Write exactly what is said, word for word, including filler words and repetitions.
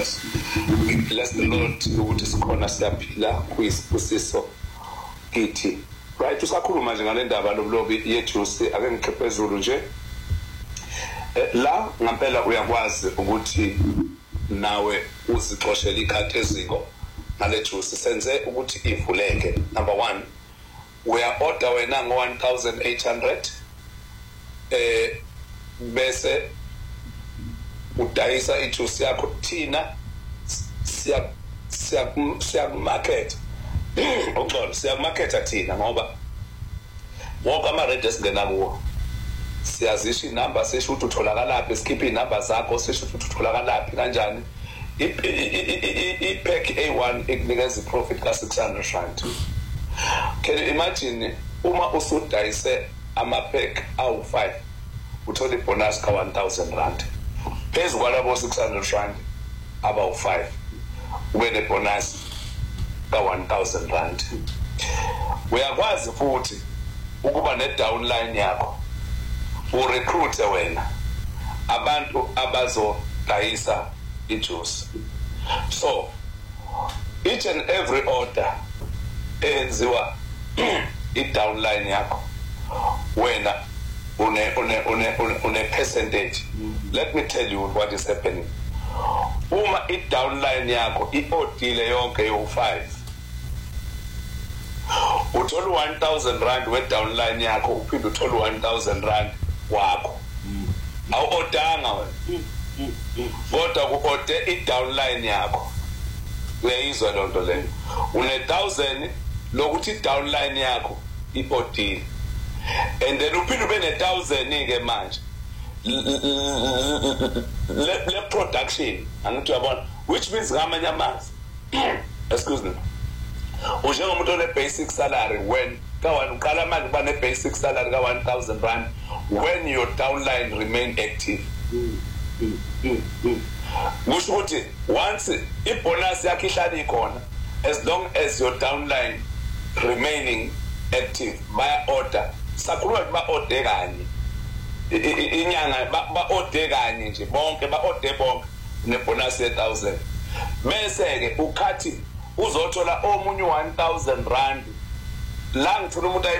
bless. We bless the Lord ukuthi sikhona siyaphila kuyisibusiso kithi. Right, usakhuluma nje ngale ndaba lobulobi yejuice ake ngiqhephezulu nje. La ngempela uyakwazi ukuthi nawe uzixoshela ikhati eziko ngale juice senze ukuthi ivuleke. Number one, uya order wena ngo one thousand eight hundred eh bese udayisa ijuice yakho thina siya siya siya market oxolo siya market thina ngoba wonke ama radio esingena kuwo siyazisha inamba sesho ukuthi utholakala laphi skip inamba zakho sesho ukuthi utholakala laphi kanjani i-pack A one ikunikeza profit ka six hundred rand. Can you imagine uma usudayise ama-pack awu five uthola ibonus ka one thousand rand phezu kwalabo six hundred rand abawu five ube nebonus ka one thousand rand. Uyakwazi futhi ukuba ne-downline yakho urecruit wena abantu abazodayisa ijuice. So each and every order enziwa i-downline yakho wena une une une une percentage. Let me tell you what is happening. Uma i-downline yakho i-odile yonke yo five uthola one thousand rand we-downline yakho uphinde uthola one thousand rand wakho awu-odanga wena kodwa ku-ode i-downline yakho. Uyayizwa loo nto leyo une thousand lokuthi i-downline yakho i-odile and then uphinde ube ne-thousand-ke manje le production angithi uyabona which means ngamanye amazwi excuse me ujengomuntu one-basic salary when kawane uqala manje uba ne-basic salary ka one thousand rand when your downline remain active. Kusho ukuthi once ibonus yakho ihlala ikhona as long as your downline remaining active baya order sakhuluma ba order kanye inyanga ba order kanye nje bonke ba order bonke nebonus ye one thousand bese ke ukhathi uzothola omunye one thousand rand la ngifuna umuntu